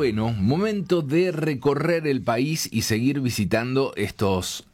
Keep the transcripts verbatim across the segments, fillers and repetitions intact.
Bueno, momento de recorrer el país y seguir visitando estos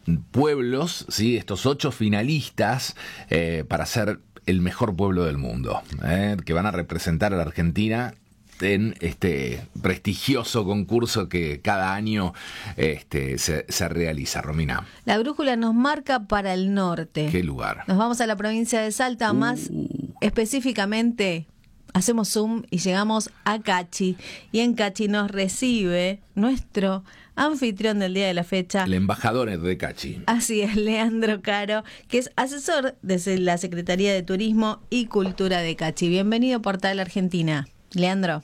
pueblos, ¿sí? Estos ocho finalistas eh, para ser el mejor pueblo del mundo, eh, que van a representar a la Argentina en este prestigioso concurso que cada año este, se, se realiza. Romina. La brújula nos marca para el norte. ¿Qué lugar? Nos vamos a la provincia de Salta, uh. más específicamente hacemos zoom y llegamos a Cachi. Y en Cachi nos recibe nuestro anfitrión del día de la fecha. El embajador de Cachi. Así es, Leandro Caro, que es asesor desde la Secretaría de Turismo y Cultura de Cachi. Bienvenido a Portal Argentina. Leandro.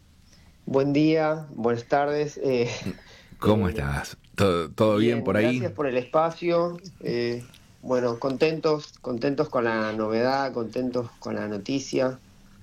Buen día, buenas tardes. Eh, ¿Cómo eh, estás? ¿Todo, todo bien, bien por ahí? Gracias por el espacio. Eh, bueno, contentos, contentos con la novedad, contentos con la noticia.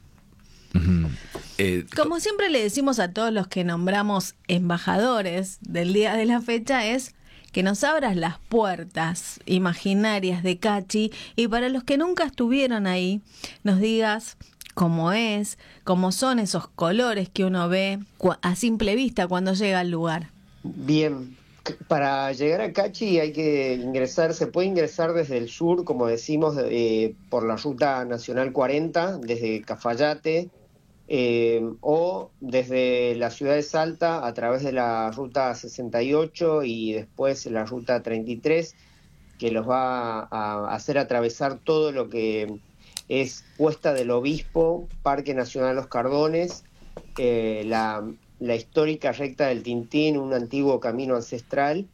Uh-huh. Eh, Como siempre le decimos a todos los que nombramos embajadores del día de la fecha, es que nos abras las puertas imaginarias de Cachi y para los que nunca estuvieron ahí, nos digas cómo es, cómo son esos colores que uno ve a simple vista cuando llega al lugar. Bien, para llegar a Cachi hay que ingresar, se puede ingresar desde el sur, como decimos, eh, por la Ruta Nacional cuarenta, desde Cafayate, eh, o desde la ciudad de Salta a través de la Ruta sesenta y ocho y después la Ruta treinta y tres, que los va a hacer atravesar todo lo que es Puesta del Obispo, Parque Nacional Los Cardones, eh, la, la histórica Recta del Tintín, un antiguo camino ancestral,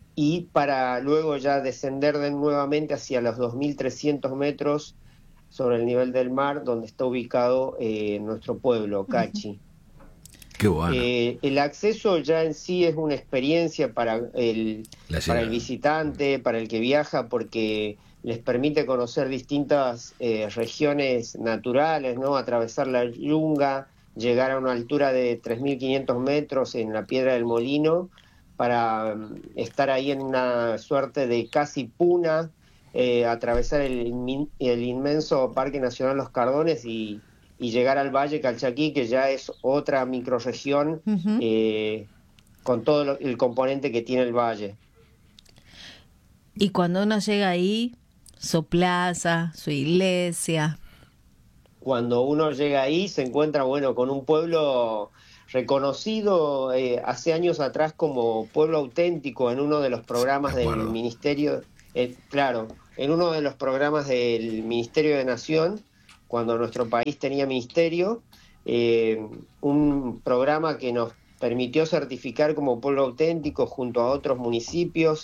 y para luego ya descender de nuevamente hacia los dos mil trescientos metros sobre el nivel del mar, donde está ubicado eh, nuestro pueblo, Cachi. Qué bueno. Eh, el acceso ya en sí es una experiencia para el, para el visitante, para el que viaja, porque les permite conocer distintas eh, regiones naturales, ¿no? Atravesar la Yunga, llegar a una altura de tres mil quinientos metros en la Piedra del Molino, para um, estar ahí en una suerte de casi puna, eh, atravesar el, el inmenso Parque Nacional Los Cardones y, y llegar al Valle Calchaquí, que ya es otra microrregión uh-huh. eh, con todo lo, el componente que tiene el valle. Y cuando uno llega ahí, su plaza, su iglesia. Cuando uno llega ahí se encuentra, bueno, con un pueblo reconocido eh, hace años atrás como pueblo auténtico en uno de los programas del Ministerio, eh, claro, en uno de los programas del Ministerio de Nación, cuando nuestro país tenía ministerio, eh, un programa que nos permitió certificar como pueblo auténtico junto a otros municipios,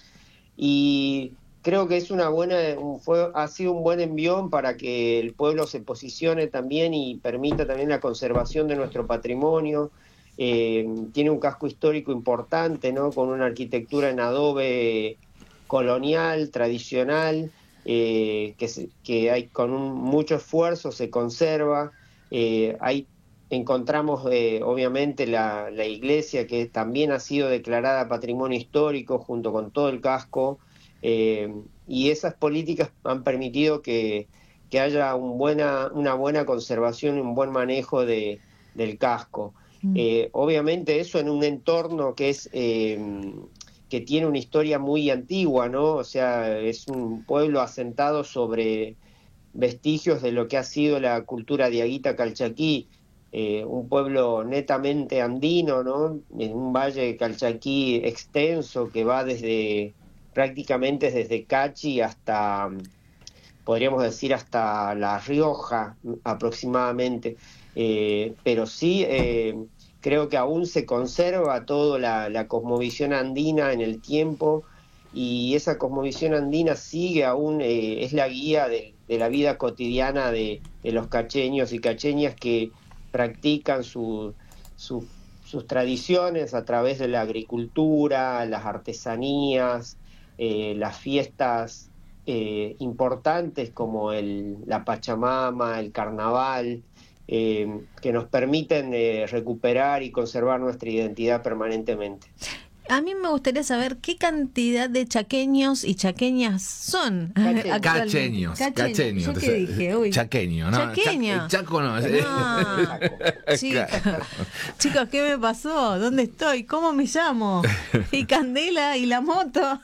y creo que es una buena, fue, ha sido un buen envión para que el pueblo se posicione también y permita también la conservación de nuestro patrimonio. Eh, tiene un casco histórico importante, ¿no? Con una arquitectura en adobe colonial, tradicional, eh, que, se, que hay con un, mucho esfuerzo se conserva. Eh, hay, encontramos eh, obviamente la, la iglesia, que también ha sido declarada patrimonio histórico junto con todo el casco. Eh, y esas políticas han permitido que, que haya un buena, una buena conservación y un buen manejo de, del casco. Mm. Eh, obviamente eso en un entorno que es eh, que tiene una historia muy antigua, ¿no? O sea, es un pueblo asentado sobre vestigios de lo que ha sido la cultura diaguita calchaquí, eh, un pueblo netamente andino, ¿no? En un valle calchaquí extenso que va desde prácticamente desde Cachi hasta, podríamos decir, hasta La Rioja aproximadamente, eh, pero sí eh, creo que aún se conserva toda la, la cosmovisión andina en el tiempo, y esa cosmovisión andina sigue aún, eh, es la guía de, de la vida cotidiana de, de los cacheños y cacheñas que practican su, su, sus tradiciones a través de la agricultura, las artesanías, Eh, las fiestas eh, importantes como el, la Pachamama, el Carnaval, eh, que nos permiten eh, recuperar y conservar nuestra identidad permanentemente. A mí me gustaría saber qué cantidad de chaqueños y chaqueñas son. Cacheños. Cacheños, cacheños. ¿Yo qué dije? Uy. Chaqueño, ¿no? Chaqueño. Cha- Chaco no. Ah, chicos, chicos, ¿qué me pasó? ¿Dónde estoy? ¿Cómo me llamo? ¿Y Candela y la moto?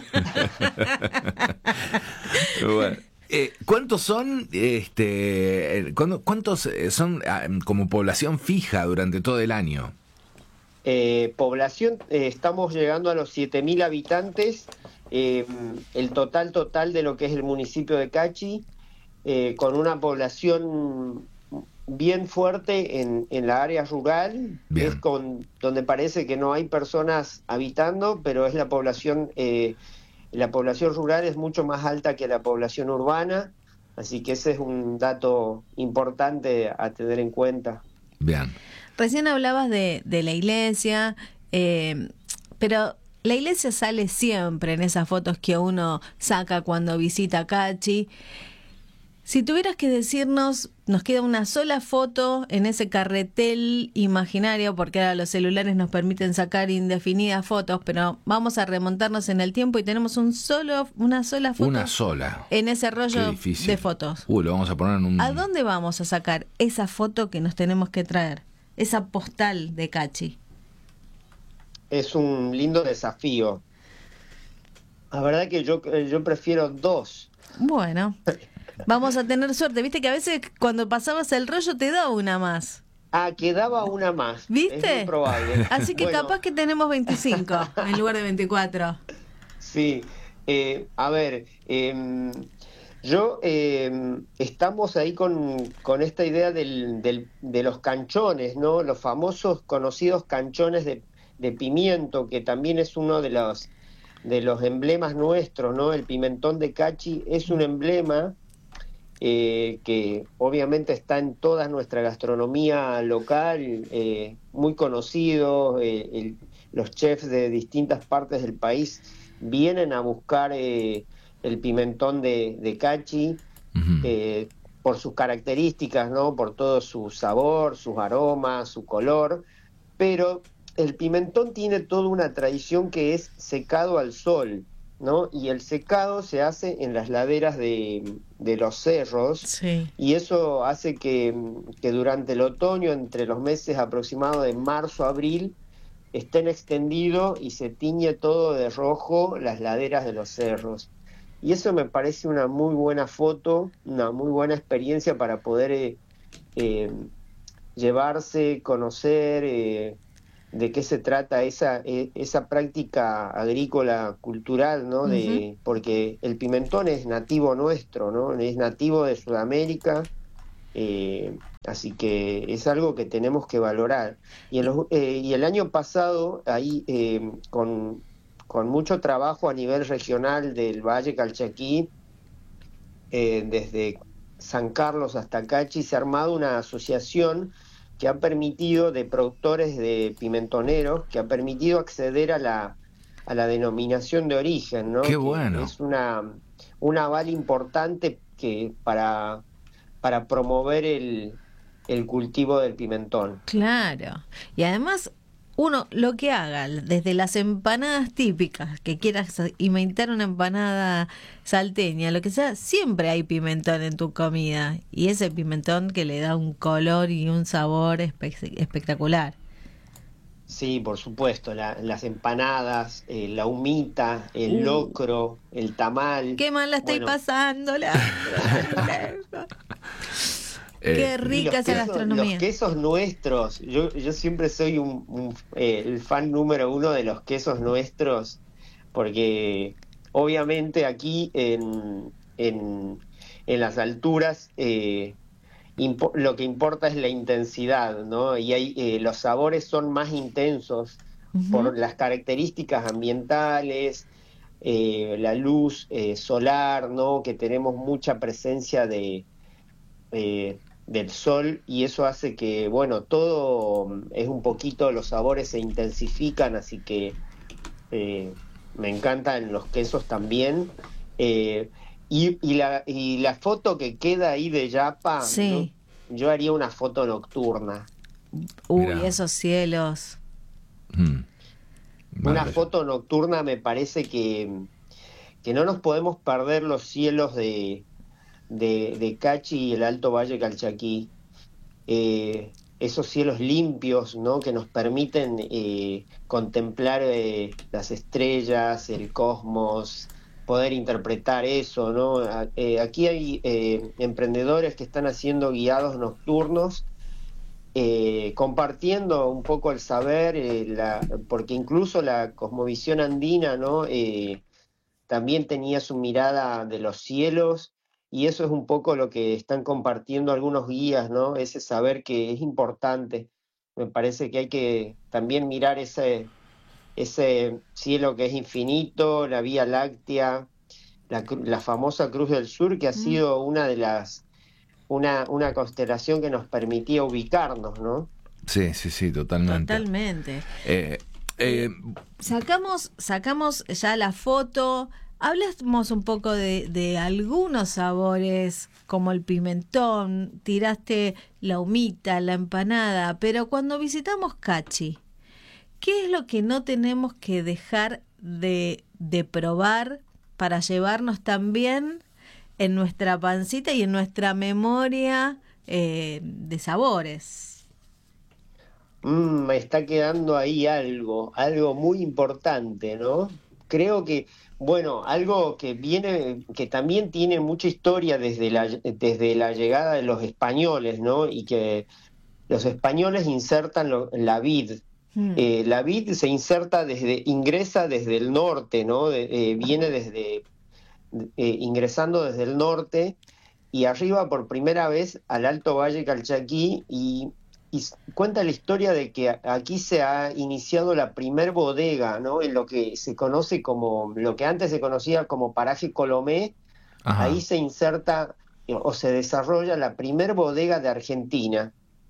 Bueno. Eh, ¿Cuántos son, este, cuántos son como población fija durante todo el año? Eh, población, eh, estamos llegando a los siete mil habitantes, eh, el total total de lo que es el municipio de Cachi, eh, con una población bien fuerte en, en la área rural, Bien. Es con donde parece que no hay personas habitando, pero es la población, eh, la población rural es mucho más alta que la población urbana, así que ese es un dato importante a tener en cuenta. Bien. Recién hablabas de, de la iglesia, eh, pero la iglesia sale siempre en esas fotos que uno saca cuando visita Cachi. Si tuvieras que decirnos, nos queda una sola foto en ese carretel imaginario, porque ahora los celulares nos permiten sacar indefinidas fotos, pero vamos a remontarnos en el tiempo y tenemos un solo, una sola foto. Una sola. En ese Qué rollo difícil. de fotos. Uy, lo vamos a poner en un... ¿A dónde vamos a sacar esa foto que nos tenemos que traer? Esa postal de Cachi. Es un lindo desafío. La verdad que yo, yo prefiero dos. Bueno, vamos a tener suerte. Viste que a veces cuando pasabas el rollo te da una más. Ah, quedaba una más. ¿Viste? Es muy probable. Así que Bueno, capaz que tenemos veinticinco en lugar de veinticuatro. Sí. Eh, a ver, eh, yo eh, estamos ahí con, con esta idea del, del, de los canchones, ¿no? Los famosos conocidos canchones de, de pimiento, que también es uno de los de los emblemas nuestros, ¿no? El pimentón de Cachi es un emblema eh, que obviamente está en toda nuestra gastronomía local, eh, muy conocido, eh, el, los chefs de distintas partes del país vienen a buscar eh, el pimentón de, de Cachi, Ujú. eh, por sus características, ¿no? Por todo su sabor, sus aromas, su color, pero el pimentón tiene toda una tradición que es secado al sol, ¿no? Y el secado se hace en las laderas de, de los cerros, Sí. y eso hace que, que durante el otoño, entre los meses aproximados de marzo a abril, estén extendidos y se tiñe todo de rojo las laderas de los cerros. Y eso me parece una muy buena foto, una muy buena experiencia para poder eh, eh, llevarse, conocer eh, de qué se trata esa eh, esa práctica agrícola cultural, ¿no? De, Ujú. porque el pimentón es nativo nuestro, ¿no? Es nativo de Sudamérica, eh, así que es algo que tenemos que valorar. Y, en los, eh, y el año pasado, ahí eh, con, con mucho trabajo a nivel regional del Valle Calchaquí, eh, desde San Carlos hasta Cachi, se ha armado una asociación que ha permitido, de productores de pimentoneros, que ha permitido acceder a la, a la denominación de origen, ¿no? Qué Que bueno. es una, un aval importante que para, para promover el, el cultivo del pimentón. Claro. Y además, uno lo que haga, desde las empanadas típicas, que quieras inventar una empanada salteña, lo que sea, siempre hay pimentón en tu comida. Y ese pimentón que le da un color y un sabor espe- espectacular. Sí, por supuesto, la- las empanadas, eh, la humita, el Uh. locro, el tamal. Qué mal la estoy Bueno, pasando, la... Eh, Qué y rica los esa quesos, gastronomía. los quesos nuestros, yo, yo siempre soy un, un, eh, el fan número uno de los quesos nuestros, porque obviamente aquí en, en, en las alturas eh, impo- lo que importa es la intensidad, ¿no? Y hay, eh, los sabores son más intensos Ujú. por las características ambientales, eh, la luz eh, solar, ¿no? Que tenemos mucha presencia de... eh, del sol, y eso hace que, bueno, todo mm, es un poquito, los sabores se intensifican, así que eh, me encantan los quesos también. Eh, y, y, la, y la foto que queda ahí de Yapa, Sí. yo, yo haría una foto nocturna. Uy, Mirá. esos cielos. mm. una foto nocturna, me parece que, que no nos podemos perder los cielos de, de, de Cachi y el Alto Valle Calchaquí. Eh, esos cielos limpios, ¿no?, que nos permiten eh, contemplar eh, las estrellas, el cosmos, poder interpretar eso, ¿no? Eh, aquí hay eh, emprendedores que están haciendo guiados nocturnos, eh, compartiendo un poco el saber, eh, la, porque incluso la cosmovisión andina, ¿no?, eh, también tenía su mirada de los cielos. Y eso es un poco lo que están compartiendo algunos guías, ¿no? Ese saber que es importante. Me parece que hay que también mirar ese, ese cielo que es infinito, la Vía Láctea, la, la famosa Cruz del Sur, que ha mm. sido una de las, una, una constelación que nos permitía ubicarnos, ¿no? Sí, sí, sí, totalmente. Totalmente. Eh, eh, sacamos, sacamos ya la foto. Hablamos un poco de, de algunos sabores, como el pimentón, tiraste la humita, la empanada, pero cuando visitamos Cachi, ¿qué es lo que no tenemos que dejar de, de probar para llevarnos también en nuestra pancita y en nuestra memoria eh, de sabores? Mm, me está quedando ahí algo, algo muy importante, ¿no? Creo que, bueno, algo que viene, que también tiene mucha historia desde la, desde la llegada de los españoles, ¿no? Y que los españoles insertan lo, la vid. Mm. Eh, la vid se inserta desde, ingresa desde el norte, ¿no? De, eh, viene desde, eh, ingresando desde el norte y arriba por primera vez al Alto Valle Calchaquí y Y cuenta la historia de que aquí se ha iniciado la primer bodega, ¿no?, en lo que se conoce como, lo que antes se conocía como Paraje Colomé. Ajá. Ahí se inserta o se desarrolla la primer bodega de Argentina.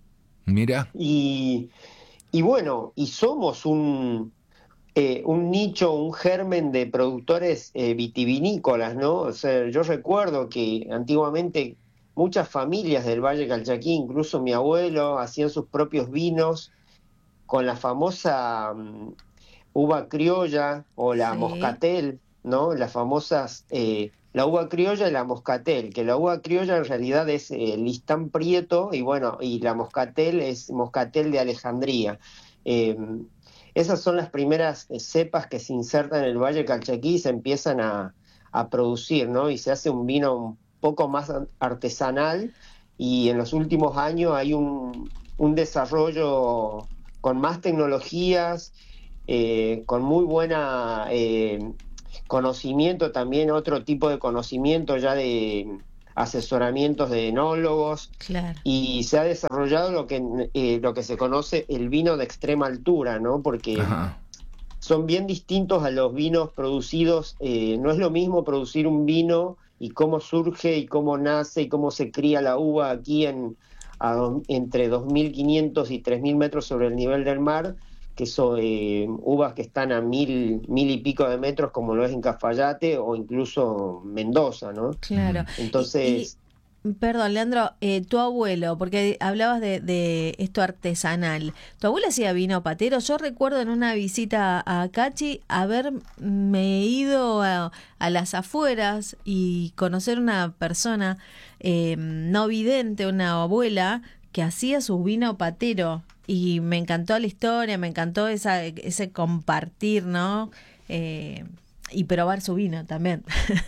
Mira. Y, y bueno, y somos un, eh, un nicho, un germen de productores eh, vitivinícolas, ¿no? O sea, yo recuerdo que antiguamente muchas familias del Valle Calchaquí, incluso mi abuelo, hacían sus propios vinos con la famosa um, uva criolla o la sí. moscatel, ¿no? Las famosas, eh, la uva criolla y la moscatel, que la uva criolla en realidad es eh, listán prieto y bueno, y la moscatel es moscatel de Alejandría. Eh, esas son las primeras eh, cepas que se insertan en el Valle Calchaquí y se empiezan a, a producir, ¿no? Y se hace un vino un poco más artesanal y en los últimos años hay un, un desarrollo con más tecnologías, eh, con muy buena eh, conocimiento también, otro tipo de conocimiento ya de asesoramientos de enólogos. Claro. Y se ha desarrollado lo que, eh, lo que se conoce el vino de extrema altura, ¿no? Porque Ajá. son bien distintos a los vinos producidos, eh, no es lo mismo producir un vino y cómo surge y cómo nace y cómo se cría la uva aquí en a, entre dos mil quinientos y tres mil metros sobre el nivel del mar, que son eh, uvas que están a mil, mil y pico de metros, como lo es en Cafayate o incluso Mendoza, ¿no? Claro. Entonces... Y, y... Perdón, Leandro, eh, tu abuelo, porque hablabas de, de esto artesanal, ¿tu abuelo hacía vino patero? Yo recuerdo en una visita a Cachi haberme ido a, a las afueras y conocer una persona eh, no vidente, una abuela, que hacía su vino patero y me encantó la historia, me encantó esa, ese compartir, ¿no? Eh, y probar su vino también.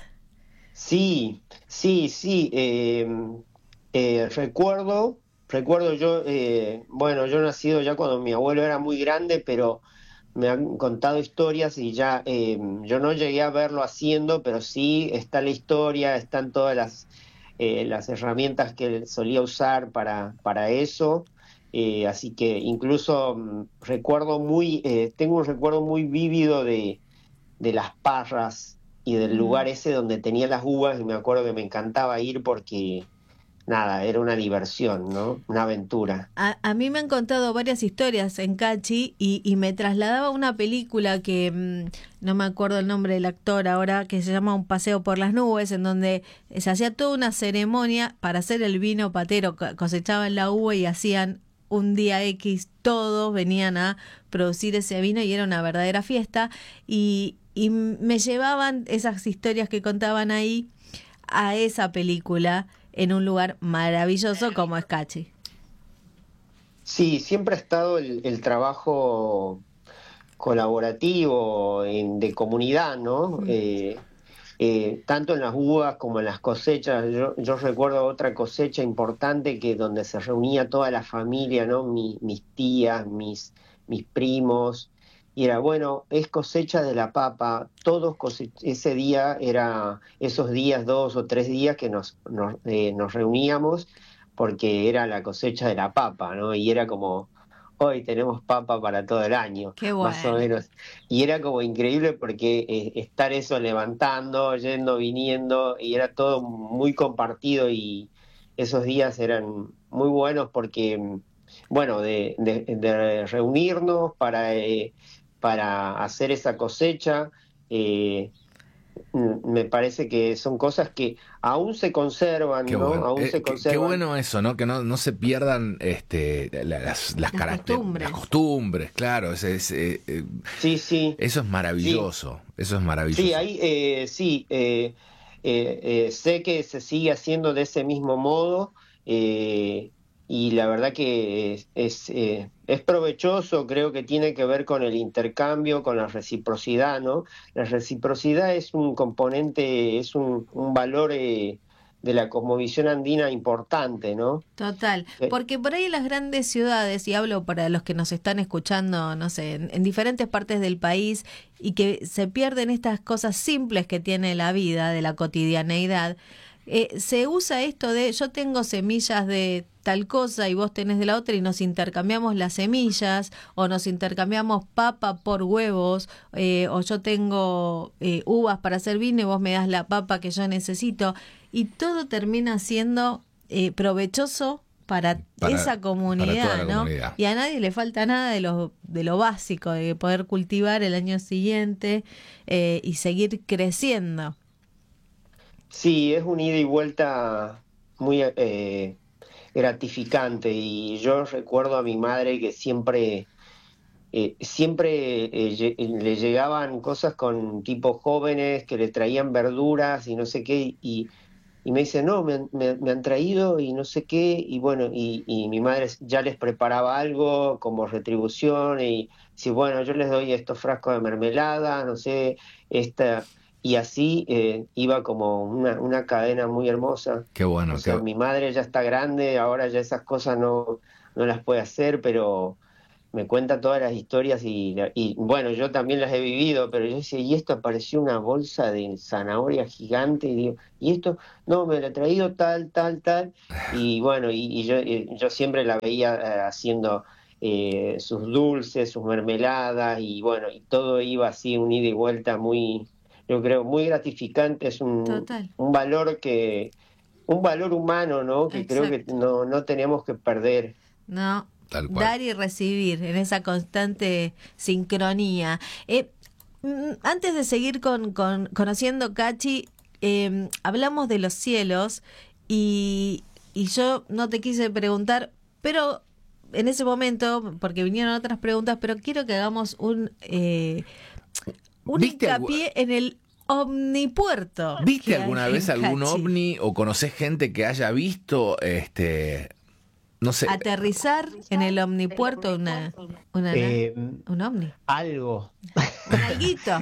Sí, sí, sí. Eh, eh, recuerdo, recuerdo yo, eh, bueno, yo he nacido ya cuando mi abuelo era muy grande, pero me han contado historias y ya eh, yo no llegué a verlo haciendo, pero sí está la historia, están todas las, eh, las herramientas que él solía usar para, para eso. Eh, así que incluso um, recuerdo muy, eh, tengo un recuerdo muy vívido de, de las parras y del lugar ese donde tenía las uvas, y me acuerdo que me encantaba ir porque, nada, era una diversión, ¿no? Una aventura. A, a mí me han contado varias historias en Cachi y, y me trasladaba a una película que, mmm, no me acuerdo el nombre del actor ahora, que se llama Un paseo por las nubes, en donde se hacía toda una ceremonia para hacer el vino patero, cosechaban la uva y hacían un día X todos venían a producir ese vino y era una verdadera fiesta, y, y me llevaban esas historias que contaban ahí a esa película en un lugar maravilloso como es Cachi. Sí, siempre ha estado el, el trabajo colaborativo en, de comunidad, ¿no? Mm. Eh, eh, tanto en las uvas como en las cosechas. Yo, yo recuerdo otra cosecha importante que donde se reunía toda la familia, ¿no? Mi, mis tías, mis, mis primos, y era, bueno, es cosecha de la papa, todos cose- ese día era, esos días, dos o tres días que nos, nos, eh, nos reuníamos porque era la cosecha de la papa, ¿no? Y era como, hoy tenemos papa para todo el año, Qué más o bueno. menos. Y era como increíble porque eh, estar eso levantando, yendo, viniendo, y era todo muy compartido y esos días eran muy buenos porque, mm, bueno, de, de- de reunirnos para, eh, para hacer esa cosecha, eh, mm, me parece que son cosas que aún se Qué conservan, ¿no? bueno, Aún eh, se qué, qué conservan. bueno eso, ¿no? Que no, no se pierdan este, la- las, las, Las caracter- costumbres. las costumbres, claro. Ese, es, eh, eh, Sí, sí, eso es sí. maravilloso, eso es Sí, maravilloso. ahí eh, sí, eh, eh, eh, sé que se sigue haciendo de ese mismo modo, eh, y la verdad que es, es, eh, es provechoso, creo que tiene que ver con el intercambio, con la reciprocidad, ¿no? La reciprocidad es un componente, es un, un valor eh, de la cosmovisión andina importante, ¿no? Total, Eh, porque por ahí en las grandes ciudades, y hablo para los que nos están escuchando, no sé, en, en diferentes partes del país, y que se pierden estas cosas simples que tiene la vida, de la cotidianeidad, eh, se usa esto de yo tengo semillas de tal cosa y vos tenés de la otra y nos intercambiamos las semillas, o nos intercambiamos papa por huevos, eh, o yo tengo eh, uvas para hacer vino y vos me das la papa que yo necesito, y todo termina siendo eh, provechoso para, Para- esa para comunidad, toda la ¿no? comunidad. Y a nadie le falta nada de lo, de lo básico, de poder cultivar el año siguiente eh, y seguir creciendo. sí, es un ida y vuelta muy eh, gratificante y yo recuerdo a mi madre que siempre eh, siempre eh, lle- le llegaban cosas con tipos jóvenes que le traían verduras y no sé qué, y, y me dice, no, me, han- me- me han traído y no sé qué, y bueno, y, y mi madre ya les preparaba algo como retribución, y si bueno, yo les doy estos frascos de mermelada, no sé, esta, y así eh, iba como una, una cadena muy hermosa. Qué O bueno, sea, qué, mi madre ya está grande, ahora ya esas cosas no, no las puede hacer, pero me cuenta todas las historias y, la- y bueno, yo también las he vivido, pero yo decía, y esto apareció una bolsa de zanahoria gigante, y digo, y esto, no, me la he traído tal, tal, tal, y bueno, y, y yo, y yo siempre la veía eh, haciendo eh, sus dulces, sus mermeladas, y bueno, y todo iba así, un ida y vuelta muy, yo creo, muy gratificante, es un, Total, un valor que, un valor humano, ¿no? Que creo que exacto. no, no tenemos que perder. No, tal cual. dar y recibir en esa constante sincronía. Eh, mm, antes de seguir con, con conociendo Cachi, eh, hablamos de los cielos y, y yo no te quise preguntar, pero en ese momento, porque vinieron otras preguntas, pero quiero que hagamos un, eh, un ¿Viste algu- hincapié en el omnipuerto ¿Viste que alguna hay vez en algún Cachi. ovni o conocés gente que haya visto, este, no sé, Aterrizar en el omnipuerto una, una, na- Eh, un ovni. algo. Un alguito.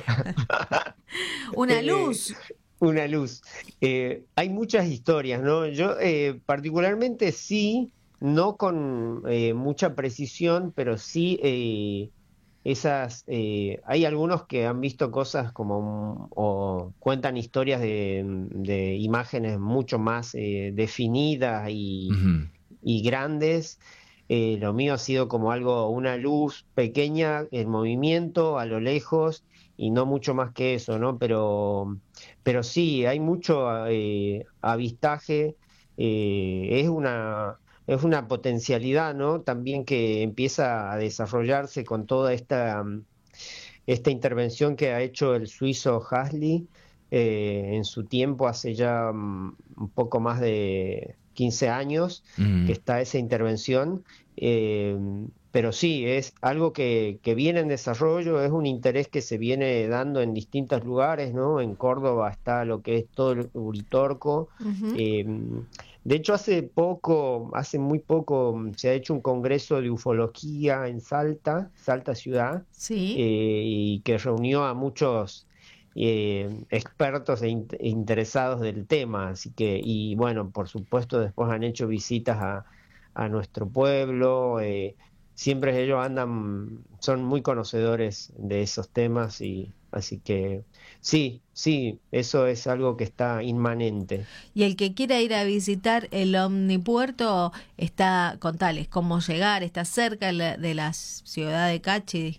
Una Eh, luz. una luz. Eh, hay muchas historias, ¿no? Yo eh, particularmente sí, no con eh, mucha precisión, pero sí eh, esas, eh, hay algunos que han visto cosas como, mm, o cuentan historias de, de imágenes mucho más eh, definidas y, ujú, y grandes. Eh, lo mío ha sido como algo, una luz pequeña en movimiento a lo lejos y no mucho más que eso, ¿no? Pero, pero sí, hay mucho eh, avistaje, eh, es una, es una potencialidad, ¿no? También que empieza a desarrollarse con toda esta, mm, esta intervención que ha hecho el suizo Hasley eh, en su tiempo, hace ya mm, un poco más de quince años Mm. que está esa intervención. Eh, pero sí, es algo que, que viene en desarrollo, es un interés que se viene dando en distintos lugares, ¿no? En Córdoba está lo que es todo el Uritorco. Ujú. Eh, de hecho, hace poco, hace muy poco, se ha hecho un congreso de ufología en Salta, Salta ciudad, Sí. eh, y que reunió a muchos eh, expertos e in- e interesados del tema. Así que, y bueno, por supuesto, después han hecho visitas a, a nuestro pueblo. Eh, siempre ellos andan, son muy conocedores de esos temas, y así que sí, sí, eso es algo que está inmanente. Y el que quiera ir a visitar el Omnipuerto, está, contales cómo llegar, está cerca de la, de la ciudad de Cachi.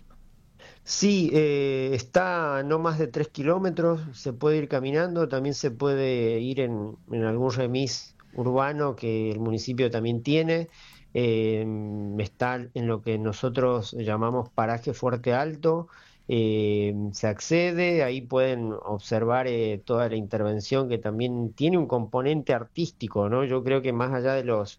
Sí, eh, está a no más de tres kilómetros, se puede ir caminando, también se puede ir en, en algún remis urbano que el municipio también tiene. Eh, está en lo que nosotros llamamos paraje Fuerte Alto. Eh, se accede, ahí pueden observar eh, toda la intervención, que también tiene un componente artístico, ¿no? Yo creo que más allá de los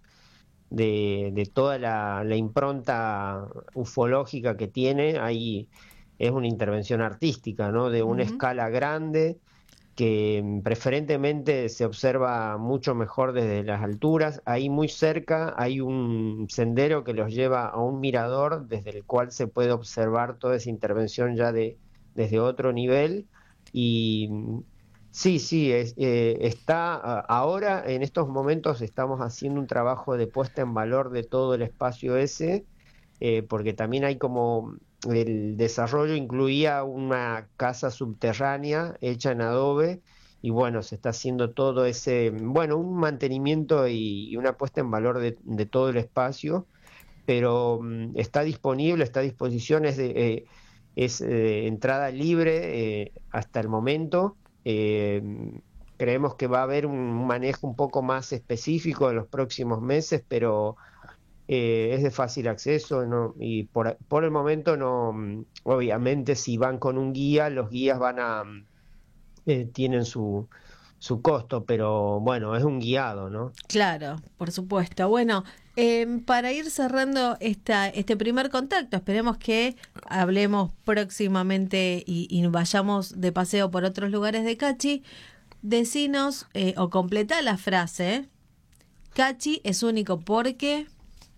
de, de toda la, la impronta ufológica que tiene, ahí es una intervención artística, ¿no? De una Ujú. escala grande, que mm, preferentemente se observa mucho mejor desde las alturas. Ahí muy cerca hay un sendero que los lleva a un mirador desde el cual se puede observar toda esa intervención ya de, desde otro nivel. Y mm, sí, sí, es, eh, está a- ahora, en estos momentos, estamos haciendo un trabajo de puesta en valor de todo el espacio ese, eh, porque también hay como el desarrollo incluía una casa subterránea hecha en adobe, y bueno, se está haciendo todo ese, bueno, un mantenimiento y, y una puesta en valor de, de todo el espacio, pero mm, está disponible, está a disposición, es, de, eh, es eh, entrada libre eh, hasta el momento. Eh, creemos que va a haber un manejo un poco más específico en los próximos meses, pero eh, es de fácil acceso, ¿no? Y por, por el momento no, mm, obviamente si van con un guía, los guías van a, mm, eh, tienen su, su costo, pero bueno, es un guiado, ¿no? Claro, por supuesto. Bueno, em, para ir cerrando esta, este primer contacto, esperemos que hablemos próximamente y, y vayamos de paseo por otros lugares de Cachi. Decinos eh, o completá la frase. Cachi es único porque...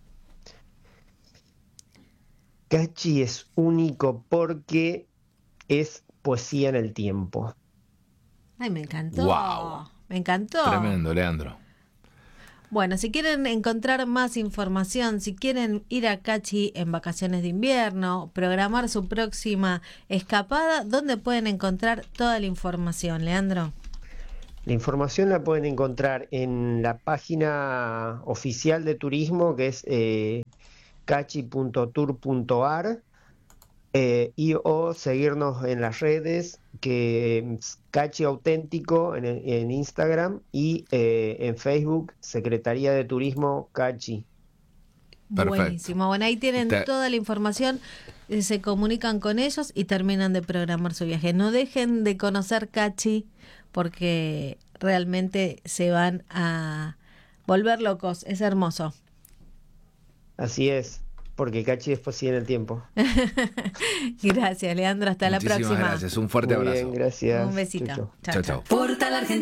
Cachi es único porque es poesía en el tiempo. Ay, me encantó. Wow. Me encantó. Tremendo, Leandro. Bueno, si quieren encontrar más información, si quieren ir a Cachi en vacaciones de invierno, programar su próxima escapada, ¿dónde pueden encontrar toda la información, Leandro? La información la pueden encontrar en la página oficial de turismo, que es eh, cachi punto tour punto ar, eh, y o seguirnos en las redes, que es Cachi Auténtico en, en Instagram, y eh, en Facebook, Secretaría de Turismo Cachi. Perfecto. Buenísimo. Bueno, ahí tienen Te- toda la información, eh, se comunican con ellos y terminan de programar su viaje. No dejen de conocer Cachi porque realmente se van a volver locos. Es hermoso. Así es, porque Cachi es poesía en el tiempo. Gracias, Leandro. Hasta la Muchísimas próxima. gracias. Un fuerte Muy abrazo. bien, gracias. Un besito. Chau, chau. Chao, Chao, chao. chao. Portal Argentina.